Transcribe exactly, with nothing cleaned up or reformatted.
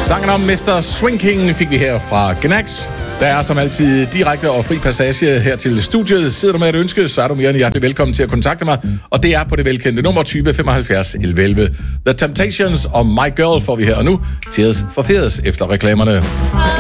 Sangen om mister Swing King fik vi her fra Gnax. Der er som altid direkte og fri passage her til studiet. Sidder du med et ønske, så er du mere end hjertelig velkommen til at kontakte mig. Og det er på det velkendte nummer tyve femoghalvfjerds elleve elleve. The Temptations og My Girl får vi her og nu. Tears for Fears efter reklamerne.